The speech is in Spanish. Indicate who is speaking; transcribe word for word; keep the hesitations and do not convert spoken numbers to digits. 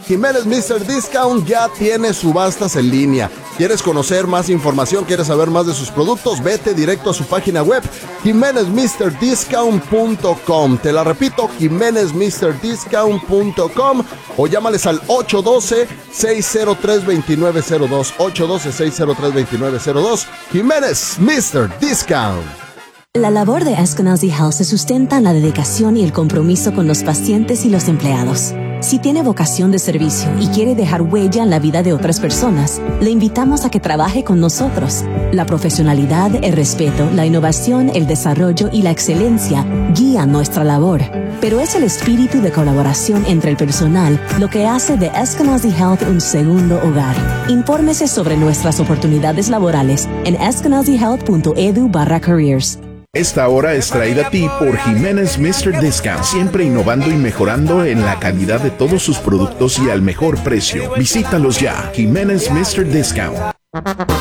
Speaker 1: Jiménez mister Discount ya tiene subastas en línea. ¿Quieres conocer más información? ¿Quieres saber más de sus productos? Vete directo a su página web, jiménez mister discount punto com. Te la repito, jiménez mister discount punto com, o llámales al ocho uno dos, seis cero tres, dos nueve cero dos, ocho uno dos, seis cero tres, dos nueve cero dos. Jiménez mister Discount.
Speaker 2: La labor de Eskenazi Health se sustenta en la dedicación y el compromiso con los pacientes y los empleados. Si tiene vocación de servicio y quiere dejar huella en la vida de otras personas, le invitamos a que trabaje con nosotros. La profesionalidad, el respeto, la innovación, el desarrollo y la excelencia guían nuestra labor. Pero es el espíritu de colaboración entre el personal lo que hace de Eskenazi Health un segundo hogar. Infórmese sobre nuestras oportunidades laborales en eskenazi health punto edu barra careers.
Speaker 3: Esta hora es traída a ti por Jiménez mister Discount, siempre innovando y mejorando en la calidad de todos sus productos y al mejor precio. Visítalos ya, Jiménez mister Discount.